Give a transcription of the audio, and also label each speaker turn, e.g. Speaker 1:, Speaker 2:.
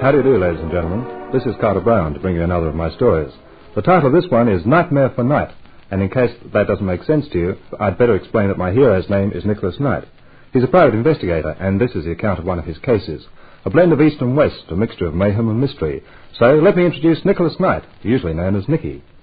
Speaker 1: How do you do, ladies and gentlemen? This is Carter Brown to bring you another of my stories. The title of this one is Nightmare for Night, and in case that doesn't make sense to you, I'd better explain that my hero's name is Nicholas Knight. He's a private investigator, and this is the account of one of his cases. A blend of East and West, a mixture of mayhem and mystery. So let me introduce Nicholas Knight, usually known as Nicky.